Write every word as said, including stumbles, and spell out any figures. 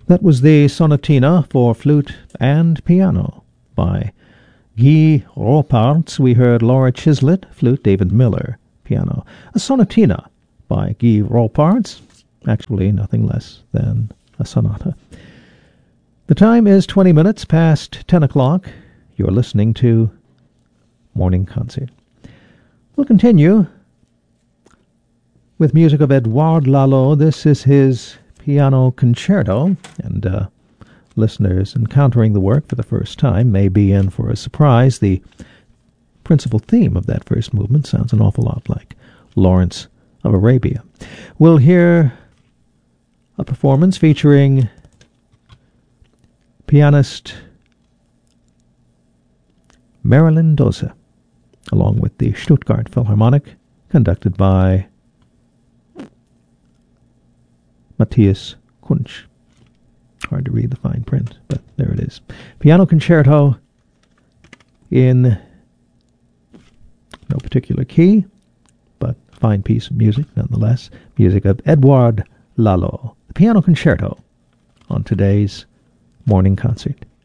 That was the Sonatina for flute and piano by Guy Roparts. We heard Laura Chislett, flute, David Miller, piano. A Sonatina by Guy Roparts, actually nothing less than a sonata. The time is twenty minutes past ten o'clock. You're listening to Morning Concert. We'll continue with music of Edouard Lalo. This is his piano concerto, and uh, listeners encountering the work for the first time may be in for a surprise. The principal theme of that first movement sounds an awful lot like Lawrence of Arabia. We'll hear a performance featuring pianist Marilyn Dose, along with the Stuttgart Philharmonic, conducted by Matthias Kunsch. Hard to read the fine print, but there it is. Piano concerto in no particular key, but fine piece of music nonetheless. Music of Edouard Lalo. The piano concerto on today's Morning Concert.